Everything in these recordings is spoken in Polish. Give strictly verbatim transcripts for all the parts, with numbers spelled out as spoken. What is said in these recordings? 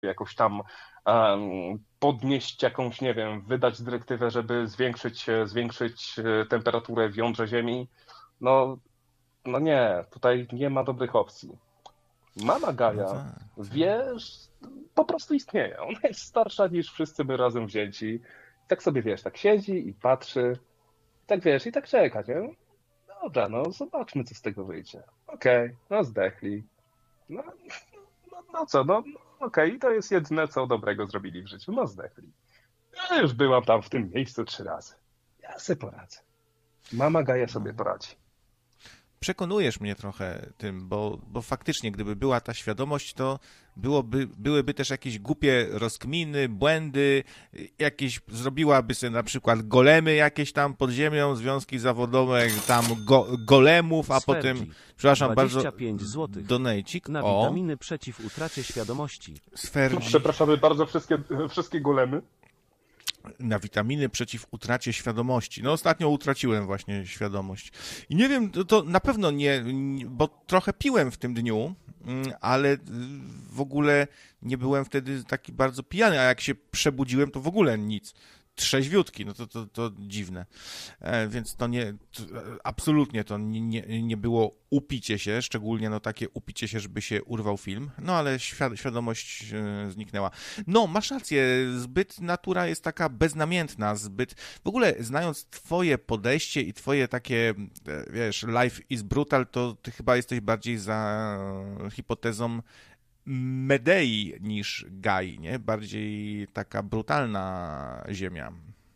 jakoś tam um, podnieść jakąś, nie wiem, wydać dyrektywę, żeby zwiększyć, zwiększyć temperaturę w jądrze Ziemi. No, no nie, tutaj nie ma dobrych opcji. Mama No Gaia, tak, tak. wiesz, po prostu istnieje. Ona jest starsza niż wszyscy my razem wzięci. Tak sobie, wiesz, tak siedzi i patrzy. Tak wiesz, i tak czeka, nie? Dobra, no zobaczmy, co z tego wyjdzie. Okej, okay, no zdechli. No, no, no co, no okej, okay, to jest jedyne, co dobrego zrobili w życiu. No zdechli. Ja już byłam tam w tym miejscu trzy razy. Ja sobie poradzę. Mama Gaja sobie poradzi. Przekonujesz mnie trochę tym, bo, bo faktycznie, gdyby była ta świadomość, to byłoby, byłyby też jakieś głupie rozkminy, błędy, jakieś, zrobiłaby sobie na przykład golemy jakieś tam pod ziemią, związki zawodowe, tam go, golemów, a Sfergi. potem, przepraszam dwadzieścia pięć bardzo, złotych. donejcik. Na o, witaminy przeciw utracie świadomości. Sfergi. Przepraszamy bardzo wszystkie, wszystkie golemy. Na witaminy przeciw utracie świadomości. No ostatnio utraciłem właśnie świadomość. I nie wiem, to, to na pewno nie, bo trochę piłem w tym dniu, ale w ogóle nie byłem wtedy taki bardzo pijany, a jak się przebudziłem, to w ogóle nic. Trzeźwiutki, no to, to, to dziwne. E, więc to nie, to, absolutnie to nie, nie, nie było upicie się, szczególnie no takie upicie się, żeby się urwał film, no ale świad- świadomość e, zniknęła. No, masz rację, zbyt natura jest taka beznamiętna, zbyt, w ogóle znając twoje podejście i twoje takie, e, wiesz, life is brutal, to ty chyba jesteś bardziej za hipotezą Medei niż Gai, nie? Bardziej taka brutalna ziemia.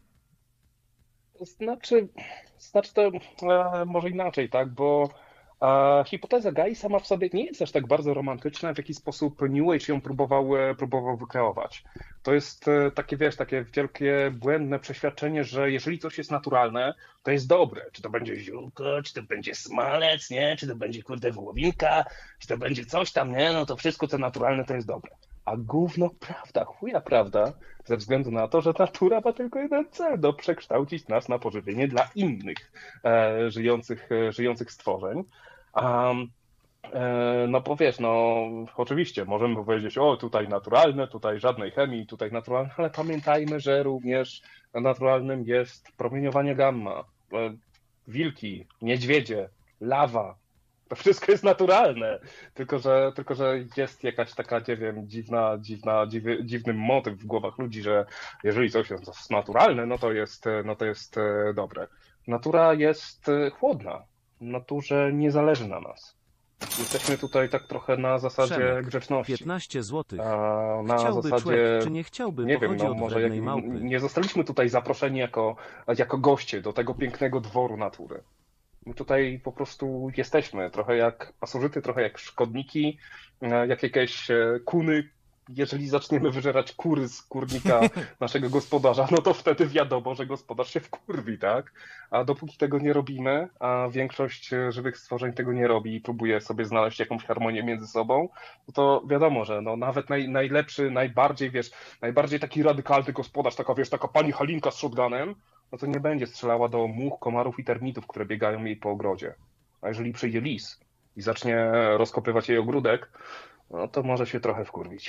Znaczy, znaczy to e, może inaczej, tak, bo e, hipoteza Gai sama w sobie nie jest aż tak bardzo romantyczna, w jaki sposób New Age ją próbował, e, próbował wykreować. To jest e, takie, wiesz, takie wielkie, błędne przeświadczenie, że jeżeli coś jest naturalne, to jest dobre. Czy to będzie ziółko, czy to będzie smalec, nie? Czy to będzie, kurde, wołowinka, czy to będzie coś tam, nie? No to wszystko, co naturalne, to jest dobre. A gówno prawda, chuja prawda, ze względu na to, że natura ma tylko jeden cel, no przekształcić nas na pożywienie dla innych e, żyjących, e, żyjących stworzeń. Um, e, no bo wiesz, no oczywiście możemy powiedzieć, o tutaj naturalne, tutaj żadnej chemii, tutaj naturalne, ale pamiętajmy, że również naturalnym jest promieniowanie gamma, e, wilki, niedźwiedzie, lawa. To wszystko jest naturalne, tylko że, tylko że jest jakaś taka, nie wiem, dziwna, dziwna, dziwy, dziwny motyw w głowach ludzi, że jeżeli coś jest naturalne, no to jest, no to jest dobre. Natura jest chłodna, naturze nie zależy na nas. Jesteśmy tutaj tak trochę na zasadzie Przemek, grzeczności. piętnaście złotych. A na Chciałby zasadzie, człek, czy nie chciałby, nie wiem, pochodzi no od może jak, wrednej małpy. nie zostaliśmy tutaj zaproszeni jako, jako goście do tego pięknego dworu natury. My tutaj po prostu jesteśmy trochę jak pasożyty, trochę jak szkodniki, jak jakieś kuny. Jeżeli zaczniemy wyżerać kury z kurnika naszego gospodarza, no to wtedy wiadomo, że gospodarz się wkurwi, tak? A dopóki tego nie robimy, a większość żywych stworzeń tego nie robi i próbuje sobie znaleźć jakąś harmonię między sobą, no to wiadomo, że no nawet naj, najlepszy, najbardziej, wiesz, najbardziej taki radykalny gospodarz, taka, wiesz, taka pani Halinka z shotgunem, no to nie będzie strzelała do much, komarów i termitów, które biegają jej po ogrodzie. A jeżeli przyjdzie lis i zacznie rozkopywać jej ogródek, no to może się trochę wkurwić.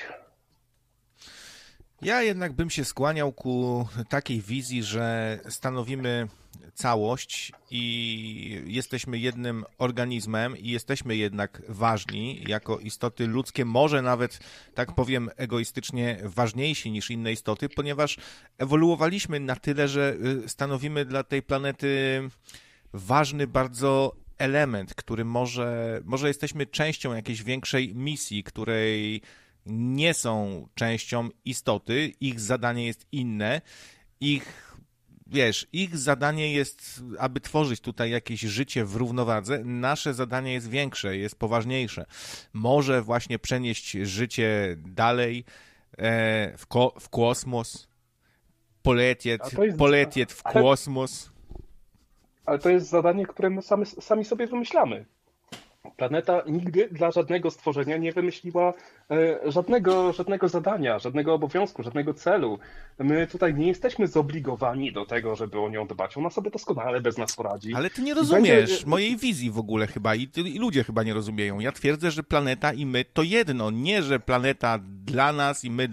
Ja jednak bym się skłaniał ku takiej wizji, że stanowimy całość i jesteśmy jednym organizmem i jesteśmy jednak ważni jako istoty ludzkie, może nawet, tak powiem egoistycznie, ważniejsi niż inne istoty, ponieważ ewoluowaliśmy na tyle, że stanowimy dla tej planety ważny bardzo element, który może, może jesteśmy częścią jakiejś większej misji, której nie są częścią istoty, ich zadanie jest inne, ich, wiesz, ich zadanie jest, aby tworzyć tutaj jakieś życie w równowadze, nasze zadanie jest większe, jest poważniejsze. Może właśnie przenieść życie dalej e, w, ko- w kosmos, polecieć, jest... polecieć w ale... kosmos. Ale to jest zadanie, które my sami, sami sobie wymyślamy. Planeta nigdy dla żadnego stworzenia nie wymyśliła e, żadnego, żadnego zadania, żadnego obowiązku, żadnego celu. My tutaj nie jesteśmy zobligowani do tego, żeby o nią dbać. Ona sobie doskonale bez nas poradzi. Ale ty nie rozumiesz będzie... mojej wizji w ogóle chyba i, i ludzie chyba nie rozumieją. Ja twierdzę, że planeta i my to jedno. Nie, że planeta dla nas i my